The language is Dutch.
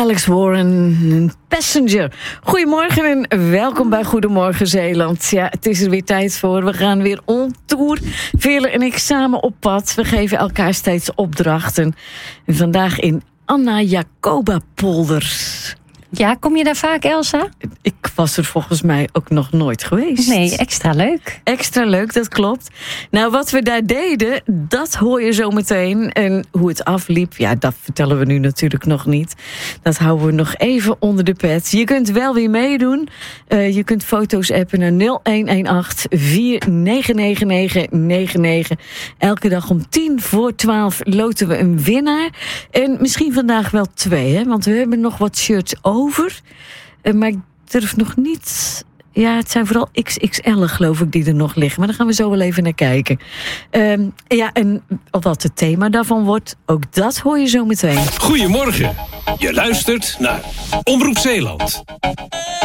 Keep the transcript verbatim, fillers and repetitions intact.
Alex Warren, Passenger. Goedemorgen en welkom bij Goedemorgen Zeeland. Ja, het is er weer tijd voor. We gaan weer on tour. Vele en ik samen op pad. We geven elkaar steeds opdrachten. En vandaag in Anna Jacoba Polders. Ja, kom je daar vaak, Elsa? Ik was er volgens mij ook nog nooit geweest. Nee, extra leuk. Extra leuk, dat klopt. Nou, wat we daar deden, dat hoor je zo meteen. En hoe het afliep, ja, dat vertellen we nu natuurlijk nog niet. Dat houden we nog even onder de pet. Je kunt wel weer meedoen. Uh, je kunt foto's appen naar nul een een acht vier negen negen negen negen negen. Elke dag om tien voor twaalf loten we een winnaar. En misschien vandaag wel twee, hè? Want we hebben nog wat shirts over. Uh, maar ik durf nog niet. Ja, het zijn vooral X X L geloof ik die er nog liggen. Maar daar gaan we zo wel even naar kijken. Um, ja, en wat het thema daarvan wordt, ook dat hoor je zo meteen. Goedemorgen. Je luistert naar Omroep Zeeland.